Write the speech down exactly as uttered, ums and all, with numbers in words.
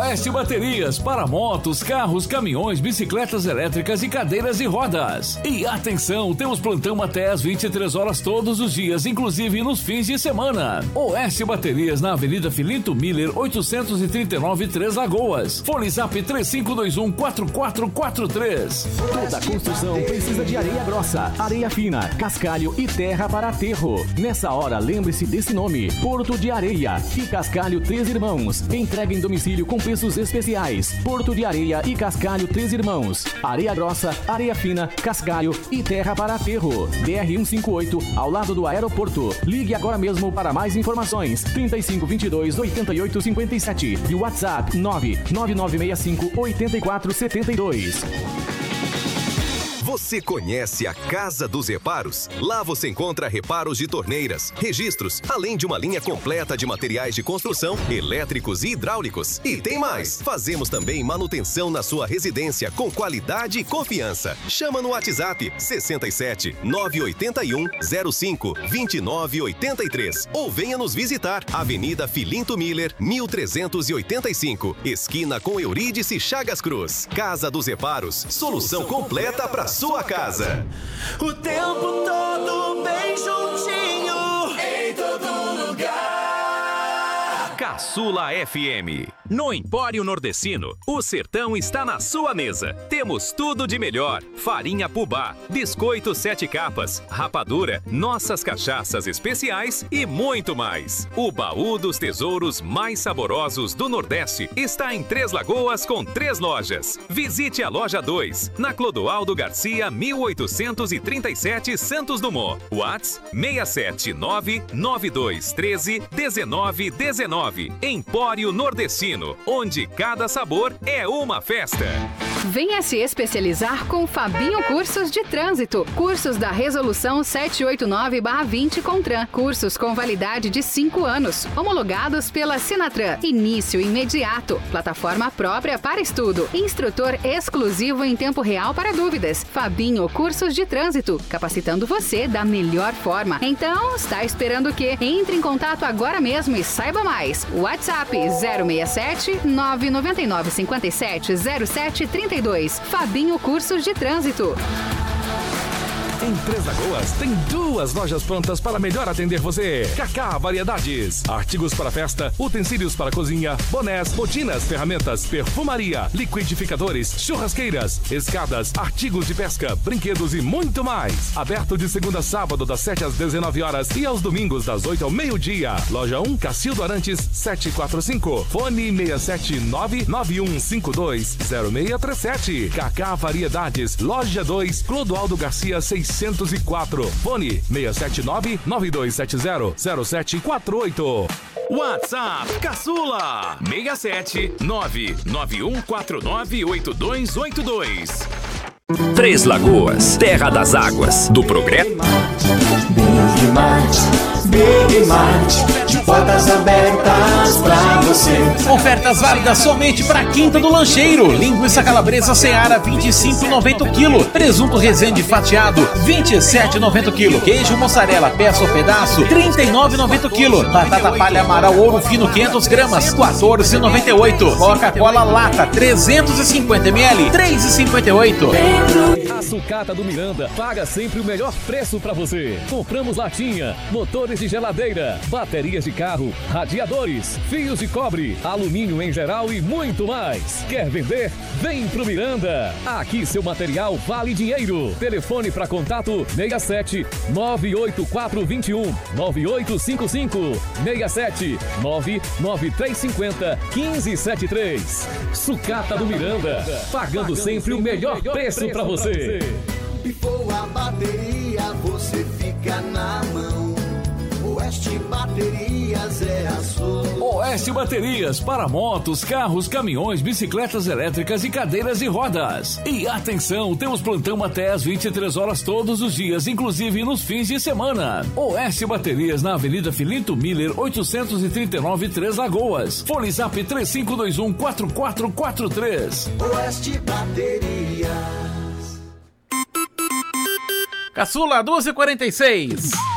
Oeste Baterias para motos, carros, caminhões, bicicletas elétricas e cadeiras de rodas. E atenção, temos plantão até às vinte e três horas todos os dias, inclusive nos fins de semana. Oeste Baterias na Avenida Filinto Miller, oitocentos e trinta e nove, Três Lagoas. Fone Zap três cinco dois um, quatro quatro quatro três. Toda construção precisa de areia grossa, areia fina, cascalho e terra para aterro. Nessa hora, lembre-se desse nome: Porto de Areia e Cascalho Três Irmãos. Entrega em domicílio com preços especiais. Porto de Areia e Cascalho Três Irmãos. Areia grossa, areia fina, cascalho e terra para aterro. B R cento e cinquenta e oito, ao lado do aeroporto. Ligue agora mesmo para mais informações. trinta e cinco, vinte e dois, oitenta e oito, cinquenta e sete e o WhatsApp nove nove nove seis cinco, oito quatro sete dois. Você conhece a Casa dos Reparos? Lá você encontra reparos de torneiras, registros, além de uma linha completa de materiais de construção, elétricos e hidráulicos. E tem mais! Fazemos também manutenção na sua residência com qualidade e confiança. Chama no WhatsApp sessenta e sete, nove oito um, zero cinco, dois nove oito três ou venha nos visitar. Avenida Filinto Miller, mil trezentos e oitenta e cinco, esquina com Eurídice Chagas Cruz. Casa dos Reparos, solução completa para sua casa. O tempo todo bem juntinho, em todo lugar. Caçula F M. No Empório Nordestino, o sertão está na sua mesa. Temos tudo de melhor: farinha Pubá, biscoito sete capas, rapadura, nossas cachaças especiais e muito mais. O baú dos tesouros mais saborosos do Nordeste está em Três Lagoas com três lojas. Visite a loja dois, na Clodoaldo Garcia, mil oitocentos e trinta e sete, Santos Dumont. WhatsApp seis sete nove, nove dois um três, um nove um nove. Empório Nordestino, onde cada sabor é uma festa. Venha se especializar com Fabinho Cursos de Trânsito. Cursos da Resolução setecentos e oitenta e nove barra vinte Contran. Cursos com validade de cinco anos. Homologados pela Senatran. Início imediato. Plataforma própria para estudo. Instrutor exclusivo em tempo real para dúvidas. Fabinho Cursos de Trânsito. Capacitando você da melhor forma. Então, está esperando o quê? Entre em contato agora mesmo e saiba mais. WhatsApp zero seis sete, nove nove nove, cinco sete, zero sete três dois. Fabinho Cursos de Trânsito. Em Três Lagoas tem duas lojas prontas para melhor atender você. Cacá Variedades, artigos para festa, utensílios para cozinha, bonés, botinas, ferramentas, perfumaria, liquidificadores, churrasqueiras, escadas, artigos de pesca, brinquedos e muito mais. Aberto de segunda a sábado das sete às dezenove horas e aos domingos das oito ao meio-dia. Loja um, Cacildo Arantes, setecentos e quarenta e cinco. Fone seis sete nove, nove um cinco dois, zero seis três sete. Cacá Variedades, Loja dois, Clodoaldo Garcia, seiscentos e quatro. Fone seis sete nove, nove dois sete zero, zero sete quatro oito. WhatsApp Caçula seis sete nove, nove um quatro nove, oito dois oito dois. Três Lagoas, terra das águas, do progresso. Big Mart, Big Mart, de portas abertas pra você. Ofertas válidas somente para Quinta do Lancheiro. Linguiça calabresa Seara vinte e cinco reais e noventa centavos o quilo. Presunto Resende fatiado vinte e sete reais e noventa centavos o quilo. Queijo mussarela peça ou pedaço trinta e nove reais e noventa centavos o quilo. Batata palha Amaral Ouro Fino quinhentas gramas quatorze reais e noventa e oito centavos. Coca-Cola lata trezentos e cinquenta mililitros três reais e cinquenta e oito centavos. A Sucata do Miranda paga sempre o melhor preço para você. Compramos latinha, motores de geladeira, baterias de carro, radiadores, fios de cobre, alumínio em geral e muito mais. Quer vender? Vem pro Miranda. Aqui seu material vale dinheiro. Telefone para contato seis sete nove oito quatro dois um nove oito cinco cinco, seis sete nove nove três cinco zero, um cinco sete três. Sucata do Miranda, pagando sempre o melhor preço para você. Pifou a bateria, você fica na mão. Oeste Baterias é a sua. Oeste Baterias para motos, carros, caminhões, bicicletas elétricas e cadeiras de rodas. E atenção, temos plantão até às vinte e três horas todos os dias, inclusive nos fins de semana. Oeste Baterias na Avenida Filinto Miller, oitocentos e trinta e nove, Três Lagoas. Fone Zap três cinco dois um, quatro quatro quatro três. Oeste Baterias. Caçula duas e quarenta e seis.